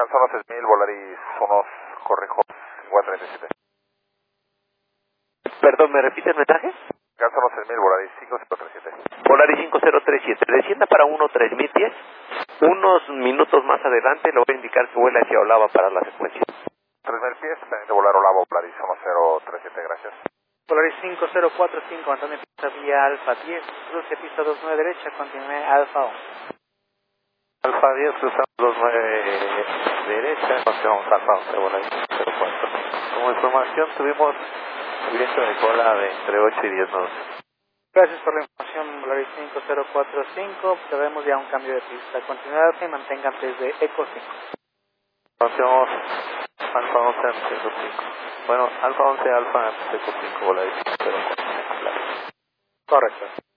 Calzón 6000, Volaris 1, corrijo, 537. Perdón, ¿me repite el mensaje? Calzón 6000, Volaris 5037. Volaris 5037, descienda para 13010. Unos minutos más adelante le voy a indicar que vuela hacia Olava para la secuencia. 3000 pies, pendiente volar Olava, Volaris 1037, gracias. Volaris 5045, Antonio Pista vía Alfa 10, cruce pista 29 derecha, continúe Alfa 11. Alfa 10, cruzamos 29 derecha, continuamos Alfa 11, Volaris 04. Como información tuvimos viento de cola de entre 8 y 10 nudos. Gracias por la información, Volaris 5045, prevemos ya un cambio de pista. Continúe Alfa y mantenga antes de Eco 5. Continuamos Alfa 11 antes de Eco 5. Bueno, Alfa 11, Alfa antes de Eco 5, Volaris 04. Correcto.